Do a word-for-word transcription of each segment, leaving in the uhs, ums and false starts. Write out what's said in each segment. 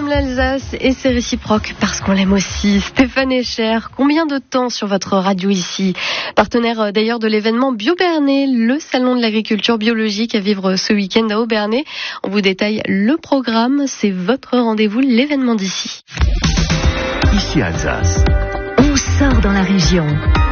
aime l'Alsace et c'est réciproque parce qu'on l'aime aussi. Stéphane Escher, combien de temps sur votre radio ici? Partenaire d'ailleurs de l'événement BioBernay, le salon de l'agriculture biologique à vivre ce week-end à Obernai. On vous détaille le programme, c'est votre rendez-vous, l'événement d'ici. Ici Alsace, on sort dans la région.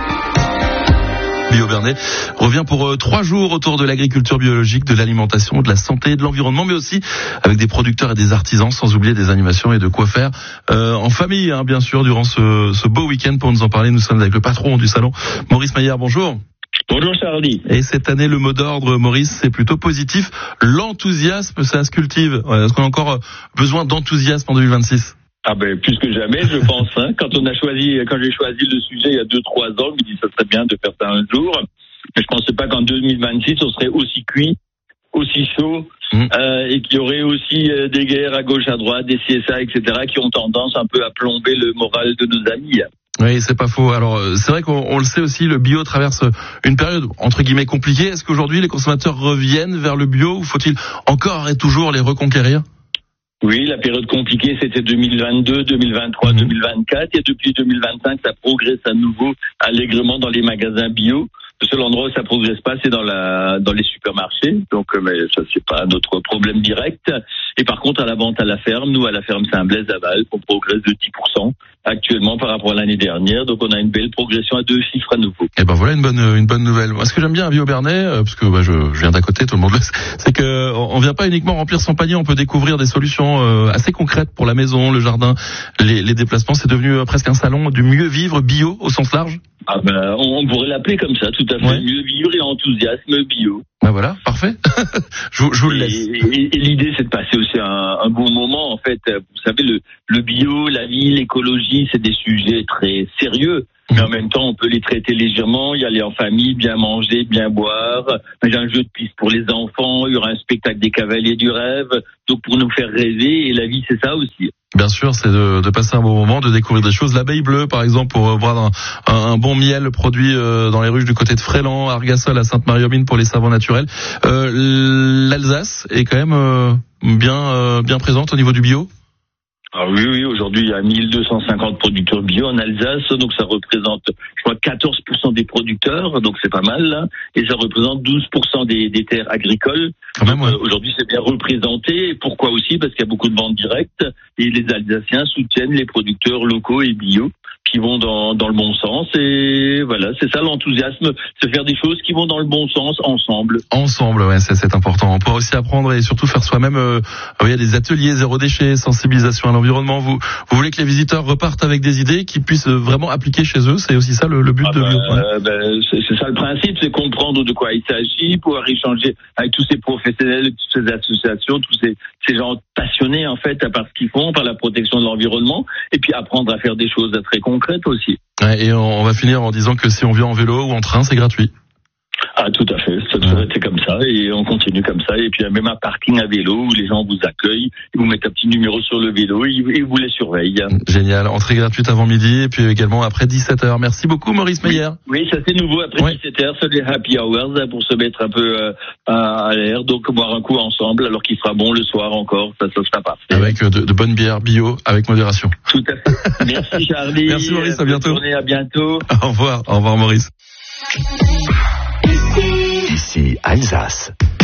BioBernay revient pour euh, trois jours autour de l'agriculture biologique, de l'alimentation, de la santé et de l'environnement, mais aussi avec des producteurs et des artisans, sans oublier des animations et de quoi faire euh, en famille, hein, bien sûr, durant ce, ce beau week-end. Pour nous en parler, nous sommes avec le patron du salon, Maurice Maillard. Bonjour. Bonjour Charlie. Et cette année, le mot d'ordre, Maurice, c'est plutôt positif. L'enthousiasme, ça se cultive. Est-ce qu'on a encore besoin d'enthousiasme en deux mille vingt-six? Ah ben plus que jamais, je pense. Hein. Quand on a choisi, quand j'ai choisi le sujet il y a deux trois ans, je me dis ça serait bien de faire ça un jour. Mais je pensais pas qu'en deux mille vingt-six on serait aussi cuit, aussi chaud, mmh. euh, et qu'il y aurait aussi euh, des guerres à gauche, à droite, des C S A, et cetera, qui ont tendance un peu à plomber le moral de nos amis. Oui, c'est pas faux. Alors, c'est vrai qu'on on le sait aussi, le bio traverse une période entre guillemets compliquée. Est-ce qu'aujourd'hui les consommateurs reviennent vers le bio ou faut-il encore et toujours les reconquérir? Oui, la période compliquée, c'était deux mille vingt-deux, deux mille vingt-trois, mmh. deux mille vingt-quatre. Et depuis deux mille vingt-cinq, ça progresse à nouveau allègrement dans les magasins bio. Le seul endroit où ça progresse pas, c'est dans la dans les supermarchés. Donc, mais ça, c'est pas notre problème direct. Et par contre, à la vente à la ferme, nous, à la ferme Saint-Blaise-Aval, on progresse de dix pour cent actuellement par rapport à l'année dernière. Donc, on a une belle progression à deux chiffres à nouveau. Et ben voilà une bonne une bonne nouvelle. Moi, ce que j'aime bien à BioBernay, parce que bah, je, je viens d'à côté, tout le monde le sait, c'est que on vient pas uniquement remplir son panier, on peut découvrir des solutions euh, assez concrètes pour la maison, le jardin, les, les déplacements. C'est devenu euh, presque un salon du mieux vivre bio au sens large. Ah ben, on pourrait l'appeler comme ça, tout à fait. Ouais. Mieux vivre et enthousiasme bio. Ben voilà, parfait. je, je vous le laisse. Et, et, et l'idée, c'est de passer aussi un, un bon moment. En fait, vous savez, le, le bio, la vie, l'écologie, c'est des sujets très sérieux. Mais en même temps, on peut les traiter légèrement, y aller en famille, bien manger, bien boire. Il y a un jeu de piste pour les enfants, il y aura un spectacle des cavaliers du rêve. Donc, pour nous faire rêver, et la vie, c'est ça aussi. Bien sûr, c'est de, de passer un bon moment, de découvrir des choses. L'abeille bleue, par exemple, pour boire un, un, un bon miel produit euh, dans les ruches du côté de Fréland, Argassol, à Sainte-Marie-aux-Mines pour les savons naturels. Euh, L'Alsace est quand même euh, bien, euh, bien présente au niveau du bio. Ah oui, oui, aujourd'hui, il y a mille deux cent cinquante producteurs bio en Alsace, donc ça représente, je crois, quatorze pour cent des producteurs, donc c'est pas mal, là, et ça représente douze pour cent des, des terres agricoles. Quand même, ouais. euh, aujourd'hui, c'est bien représenté. Pourquoi aussi? Parce qu'il y a beaucoup de ventes directes, et les Alsaciens soutiennent les producteurs locaux et bio, qui vont dans, dans le bon sens, et voilà, c'est ça l'enthousiasme, c'est faire des choses qui vont dans le bon sens ensemble. Ensemble, ouais, c'est, c'est important. On pourra aussi apprendre et surtout faire soi-même, euh, il y a des ateliers zéro déchet, sensibilisation à l'environnement. Vous, vous voulez que les visiteurs repartent avec des idées qu'ils puissent vraiment appliquer chez eux, c'est aussi ça le, le but ah de ben, Bio. Euh, ben, c'est, c'est ça le principe, c'est comprendre de quoi il s'agit, pouvoir échanger avec tous ces professionnels, toutes ces associations, tous ces, ces gens passionnés en fait par ce qu'ils font, par la protection de l'environnement, et puis apprendre à faire des choses très concrètes aussi. Ouais, et on va finir en disant que si on vient en vélo ou en train, c'est gratuit. Ah, tout à fait. Ça devrait être comme ça et on continue comme ça. Et puis, il y a même un parking à vélo où les gens vous accueillent, ils vous mettent un petit numéro sur le vélo et vous les surveillent. Génial. Entrée gratuite avant midi et puis également après dix-sept heures. Merci beaucoup, Maurice Meyer. Oui, oui, ça c'est nouveau. Après oui. dix-sept heures, c'est des happy hours pour se mettre un peu euh, à l'air. Donc, boire un coup ensemble alors qu'il sera bon le soir encore. Ça, ça sera parfait. Avec de, de bonnes bières bio avec modération. Tout à fait. Merci, Charlie. Merci, Maurice. À bientôt. Bonne journée, à bientôt. Au revoir. Au revoir, Maurice. Ici Alsace.